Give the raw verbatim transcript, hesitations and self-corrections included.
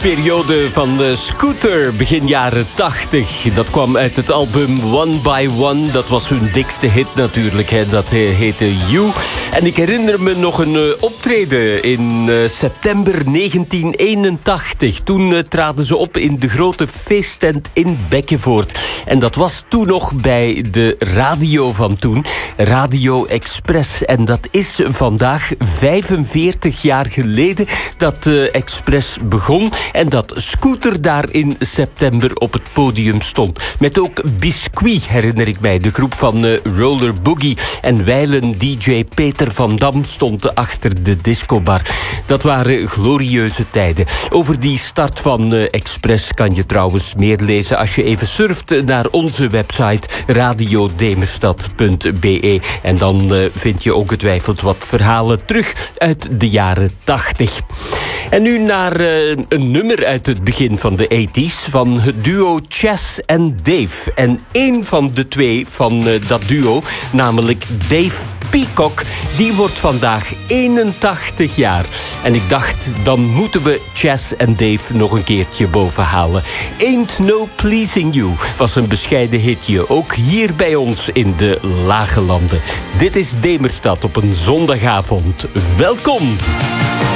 periode van uh, Scooter, begin jaren tachtig. Dat kwam uit het album One by One. Dat was hun dikste hit natuurlijk, hè. Dat uh, heette You. En ik herinner me nog een uh, optreden in uh, september negentien eenentachtig. Toen uh, traden ze op in de grote feesttent in Bekkenvoort. En dat was toen nog bij de radio van toen, Radio Express. En dat is vandaag vijfenveertig jaar geleden dat uh, Express begon en dat Scooter daar in september op het podium stond. Met ook Biscuit, herinner ik mij, de groep van uh, Roller Boogie. En wijlen D J Peter van Dam stond achter de discobar. Dat waren glorieuze tijden. Over die start van uh, Express kan je trouwens meer lezen als je even surft naar onze website radio demerstad punt b e. En dan uh, vind je ongetwijfeld wat verhalen terug uit de jaren tachtig. En nu naar uh, een nummer uit het begin van de tachtiger van het duo Chas en Dave. En één van de twee van uh, dat duo, namelijk Dave Peacock, die wordt vandaag eenentachtig jaar. En ik dacht, dan moeten we Chas en Dave nog een keertje bovenhalen. Ain't No Pleasing You was een bescheiden hitje, ook hier bij ons in de Lage Landen. Dit is Demerstad op een zondagavond. Welkom!